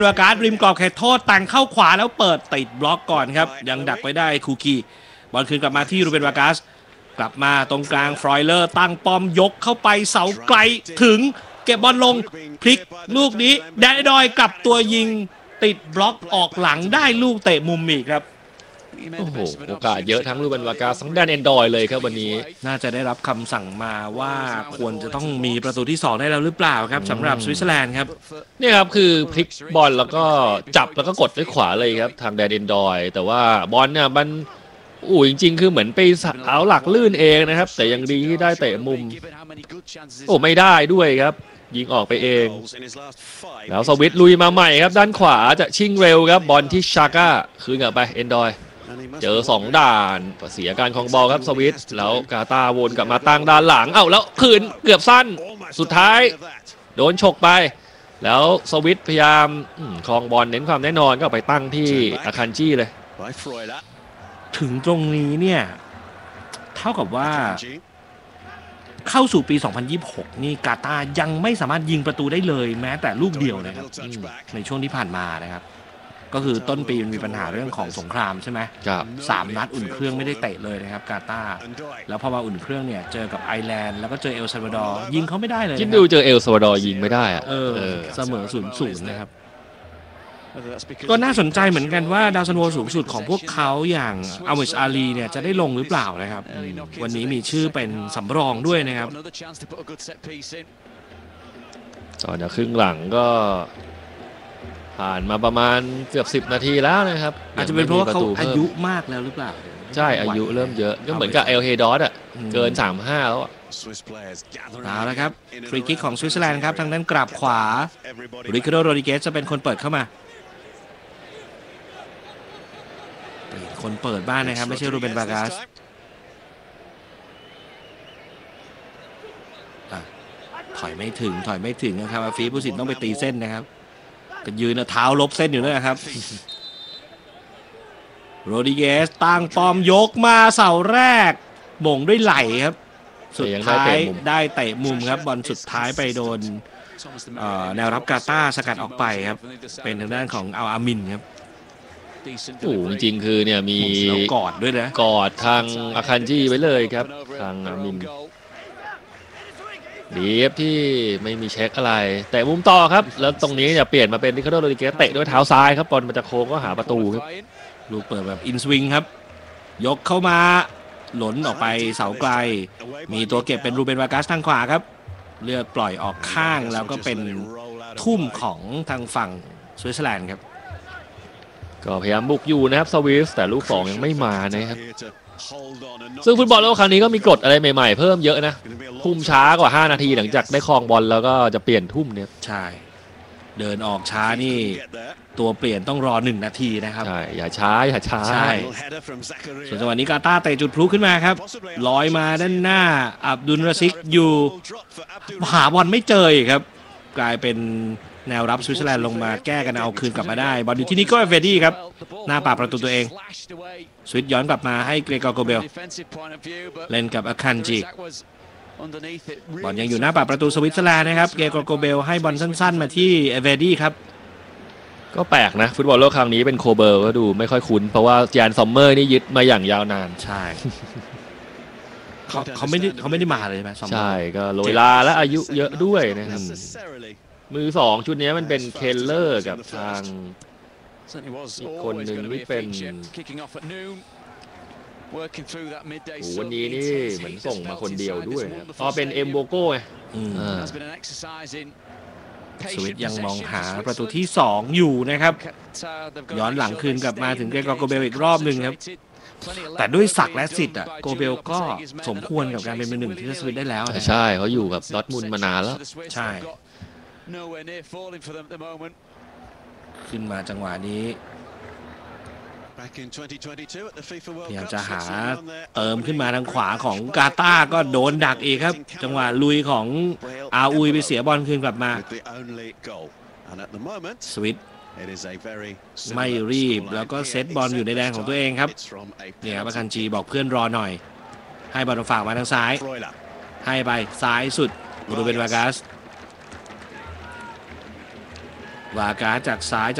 วาการ์ดริมกรอบเขตโทษแต่งเข้าขวาแล้วเปิดติดบล็อกก่อนครับยังดักไว้ได้คูคีบอลคืนกลับมาที่รูเบนวากัสกลับมาตรงกลางฟรอยเลอร์ตั้งป้อมยกเข้าไปเสาไกลถึงเก็บบอลลงพลิกลูกนี้แดนดอยกลับตัวยิงติดบล็อกออกหลังได้ลูกเตะมุมอีกครับโอ้โหโอกาสเยอะทั้งรูเบนวากัสทั้งแดนแอนดรอยเลยครับวันนี้น่าจะได้รับคำสั่งมาว่าควรจะต้องมีประตูที่2ได้แล้วหรือเปล่าครับสำหรับสวิตเซอร์แลนด์ครับนี่ครับคือพลิกบอลแล้วก็จับแล้วก็กดด้วยขวาเลยครับทางแดนแอนดรอยแต่ว่าบอลเนี่ยมันจริงๆคือเหมือนไปเอาหลักลื่นเองนะครับแต่ยังดีที่ได้เตะมุมไม่ได้ด้วยครับยิงออกไปเองแล้วสวิตลุยมาใหม่ครับด้านขวาจะชิงเร็วครับบอลที่ชาก้าคืนกลับไปแอนดรอยเจอ2ด่านเสียการครองบอลครับสวิตแล้วกาตาวนกลับมาตั้งด้านหลังแล้วคืนเกือบสั้นสุดท้ายโดนฉกไปแล้วสวิตพยายามครองบอลเน้นความแน่นอนก็ไปตั้งที่อาคันจี้เลยถึงตรงนี้เนี่ยเท่ากับว่าเข้าสู่ปี 2026 นี่กาตาร์ยังไม่สามารถยิงประตูได้เลยแม้แต่ลูกเดียวนะครับในช่วงที่ผ่านมานะครับก็คือต้นปีมันมีปัญหาเรื่องของสงครามใช่ไหมครับ 3 นัดอุ่นเครื่องไม่ได้เตะเลยนะครับกาตาร์แล้วพอมาอุ่นเครื่องเนี่ยเจอกับไอร์แลนด์แล้วก็เจอเอลซัลวาดอร์ยิงเขาไม่ได้เลยคิดดูเจอเอลซัลวาดอร์ยิงไม่ได้เสมอ 0-0 นะครับก็น่าสนใจเหมือนกันว่าดาวซันโวสูงสุดของพวกเขาอย่างอัลมิชอาลีเนี่ยจะได้ลงหรือเปล่านะครับวันนี้มีชื่อเป็นสำรองด้วยนะครับตอนครึ่งหลังก็ผ่านมาประมาณเกือบ10 นาทีแล้วนะครับอาจจะเป็นเพราะว่าเขาอายุมากแล้วหรือเปล่าใช่อายุเริ่มเยอะก็เหมือนกับเอลเฮดอสเกิน35แล้วเอาละครับฟรีคิกของสวิตเซอร์แลนด์ครับทางด้านกราบขวาริคาร์โด โรดริเกสจะเป็นคนเปิดเข้ามาคนเปิดบ้านนะครับไม่ใช่รูเบนวากัสถอยไม่ถึงนะครับอาฟีผู้สินต้องไปตีเส้นนะครับก็ยืนเท้าลบเส้นอยู่นะครับโรดริเกสตั้งป้อมยกมาเสาแรกบ่งด้วยไหล่ครับสุดท้ายได้เตะมุมครับบอลสุดท้ายไปโดนแนวรับกาตาร์สกัดออกไปครับเป็นทางด้านของอัลอามินครับจริงๆคือเนี่ยมีกอดด้วยนะกอดทางอาคันจี้ไว้เลยครับทางอามินดีครับที่ไม่มีเช็คอะไรแต่มุมต่อครับแล้วตรงนี้จะเปลี่ยนมาเป็นริคาร์โด โรดริเกสเตะด้วยเท้าซ้ายครับบอลมันจะโค้งก็หาประตูครับลูกเปิดแบบอินสวิงครับยกเข้ามาหล่นออกไปเสาไกลมีตัวเก็บเป็นรูเบนวากัสทางขวาครับเลือกปล่อยออกข้างแล้วก็เป็นทุ่มของทางฝั่งสวิตเซอร์แลนด์ครับก็พยายามบุกอยู่นะครับสวิสแต่ลูก2ยังไม่มานะครับซึ่งฟุตบอลโลกครั้งนี้ก็มีกฎอะไรใหม่ๆเพิ่มเยอะนะทุ่มช้ากว่า5 นาทีหลังจากได้ครองบอลแล้วก็จะเปลี่ยนทุ่มเนี่ยใช่เดินออกช้านี่ตัวเปลี่ยนต้องรอ1 นาทีนะครับใช่อย่าช้าใช่ส่วนจังหวะนี้กาตาร์เตะจุดพลุขึ้นมาครับลอยมาด้านหน้าอับดุลราซิกอยู่หาบอลไม่เจอครับกลายเป็นแนวรับสวิตเซอร์แลนด์ลงมาแก้กันเอาคืนกลับมาได้บอลอยู่ที่นิโก้เฟดี้ครับหน้าป่าประตูตัวเองสวิตย้อนกลับมาให้เกรกอร์โกเบลเล่นกับอาคันจิบอลยังอยู่หน้าป่าประตูสวิตเซอร์แลนด์นะครับเกรกอร์โกเบลให้บอลสั้นๆมาที่เฟดี้ครับก็แปลกนะฟุตบอลโลกครั้งนี้เป็นโคเบลก็ดูไม่ค่อยคุ้นเพราะว่าจานซอมเมอร์นี่ยึดมาอย่างยาวนานใช่เขาไม่ได้มาเลยใช่ไหมใช่ก็โรยลาและอายุเยอะด้วยนะครับมือ2ชุดนี้มันเป็นเคลเลอร์กับทางอีกคนหนึ่งที่เป็นวันนี้นี่เหมือนส่งมาคนเดียวด้วยพอเป็นเอ็มโบโก้ไงสวิตยังมองหาประตูที่2อยู่นะครับย้อนหลังคืนกลับมาถึงเกรกอร์โกเบลอีกรอบหนึ่งครับแต่ด้วยศักดิ์และสิทธิ์โกเบลก็สมควรกับการเป็นมือ1ที่สวิตได้แล้วใช่เขาอยู่กับดอร์ทมุนด์มานานแล้วใช่ขึ้นมาจังหวะนี้พยายามจะหาเติมขึ้นมาทางขวาของกาตาร์ก็โดนดักอีกครับจังหวะลุยของอาอุยไปเสียบอลคืนกลับมาสวิตไม่รีบแล้วก็เซตบอลอยู่ในแดนของตัวเองครับเนี่ยครับอาคันจีบอกเพื่อนรอหน่อยให้บอลฝากมาทางซ้ายให้ไปซ้ายสุดรูเบนวากัสวาการจากซ้าย